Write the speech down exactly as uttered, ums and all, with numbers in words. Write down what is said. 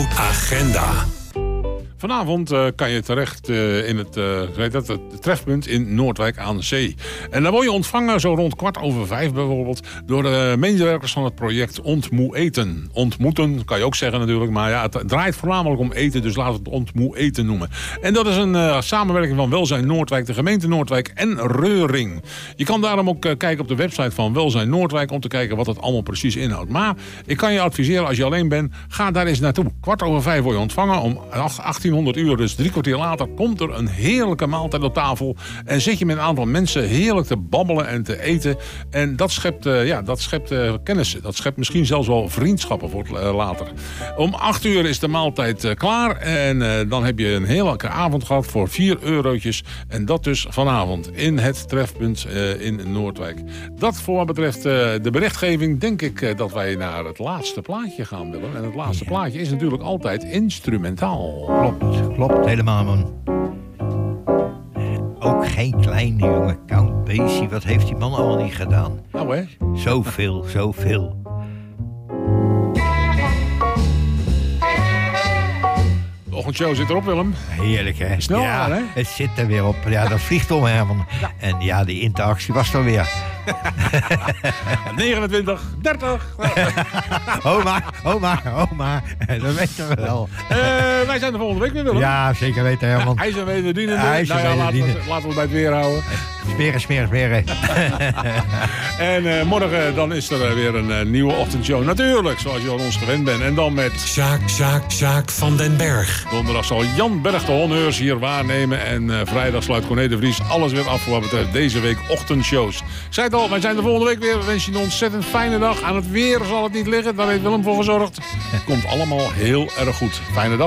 Agenda. Vanavond uh, kan je terecht uh, in het, uh, weet dat, het trefpunt in Noordwijk aan Zee. En dan word je ontvangen, zo rond kwart over vijf bijvoorbeeld, door de medewerkers van het project Ontmoe Eten. Ontmoeten, kan je ook zeggen natuurlijk, maar ja, het draait voornamelijk om eten, dus laten we het Ontmoe Eten noemen. En dat is een uh, samenwerking van Welzijn Noordwijk, de gemeente Noordwijk en Reuring. Je kan daarom ook uh, kijken op de website van Welzijn Noordwijk om te kijken wat het allemaal precies inhoudt. Maar ik kan je adviseren, als je alleen bent, ga daar eens naartoe. Kwart over vijf word je ontvangen, om achttienhonderd uur, dus drie kwartier later, komt er een heerlijke maaltijd op tafel. En zit je met een aantal mensen heerlijk te babbelen en te eten. En dat schept, uh, ja, dat schept uh, kennissen. Dat schept misschien zelfs wel vriendschappen voor uh, later. Om acht uur is de maaltijd uh, klaar. En uh, dan heb je een heerlijke avond gehad voor vier eurotjes. En dat dus vanavond in het trefpunt uh, in Noordwijk. Dat voor wat betreft uh, de berichtgeving denk ik uh, dat wij naar het laatste plaatje gaan willen. En het laatste ja. plaatje is natuurlijk altijd instrumentaal. Klopt, klopt helemaal, man. Ook geen kleine jongen, Count Basie. Wat heeft die man allemaal niet gedaan? Nou hè? Zoveel, zoveel. De ochtendshow zit erop, Willem. Heerlijk, hè? Snel ja, aan, hè? Het zit er weer op. Ja, dat vliegt om, Herman. Ja. En ja, die interactie was er weer. negenentwintig, dertig. Oma, oma, oma. Dat weten we wel. Uh, wij zijn de volgende week weer, Willem. Ja, zeker weten, Herman. Hij is een wederdienende. Hij is een nou ja, laten, we, wederdienende. laten we bij het weer houden. Smeren, smeren, smeren. En uh, morgen dan is er uh, weer een uh, nieuwe ochtendshow. Natuurlijk, zoals je aan ons gewend bent. En dan met... Sjaak, Sjaak, Sjaak van den Berg. Donderdag zal Jan Berg de honneurs hier waarnemen. En uh, vrijdag sluit Corné de Vries alles weer af voor wat betreft deze week ochtendshows. Ik zei het al, wij zijn de volgende week weer. We wensen je een ontzettend fijne dag. Aan het weer zal het niet liggen. Daar heeft Willem voor gezorgd. Komt allemaal heel erg goed. Fijne dag.